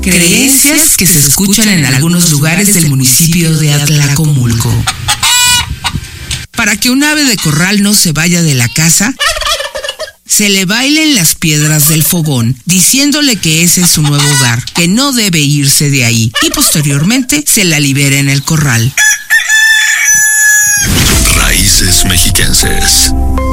Creencias que se escuchan en algunos lugares del municipio de Atlacomulco. Para que un ave de corral no se vaya de la casa, se le bailen las piedras del fogón, diciéndole que ese es su nuevo hogar, que no debe irse de ahí, y posteriormente se la libera en el corral. Raíces mexiquenses.